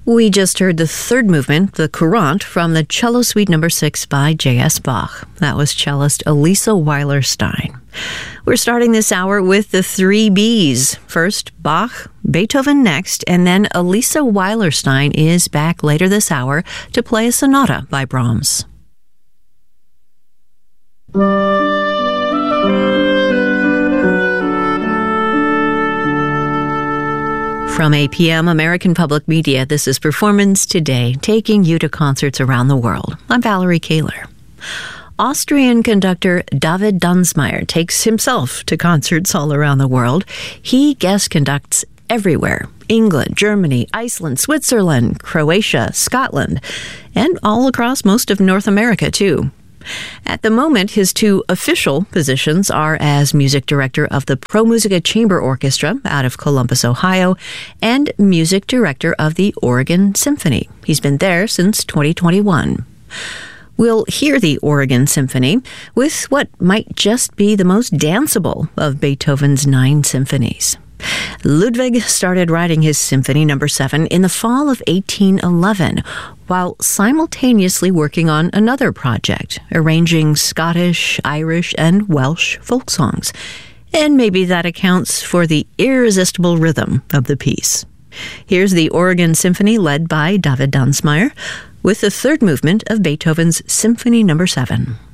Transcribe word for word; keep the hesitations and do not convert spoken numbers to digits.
We just heard the third movement, the Courante, from the Cello Suite Number six by J S Bach. That was cellist Elisa Weiler-Stein. We're starting this hour with the three B's. First, Bach, Beethoven next, and then Elisa Weiler-Stein is back later this hour to play a sonata by Brahms. From A P M American Public Media, this is Performance Today, taking you to concerts around the world. I'm Valerie Kaler. Austrian conductor David Dunsmeyer takes himself to concerts all around the world. He guest conducts everywhere: England, Germany, Iceland, Switzerland, Croatia, Scotland, and all across most of North America, too. At the moment, his two official positions are as music director of the Pro Musica Chamber Orchestra out of Columbus, Ohio, and music director of the Oregon Symphony. He's been there since twenty twenty-one. We'll hear the Oregon Symphony with what might just be the most danceable of Beethoven's nine symphonies. Ludwig started writing his Symphony Number seven in the fall of eighteen eleven, while simultaneously working on another project, arranging Scottish, Irish, and Welsh folk songs. And maybe that accounts for the irresistible rhythm of the piece. Here's the Oregon Symphony led by David Dunsmeyer with the third movement of Beethoven's Symphony Number seven.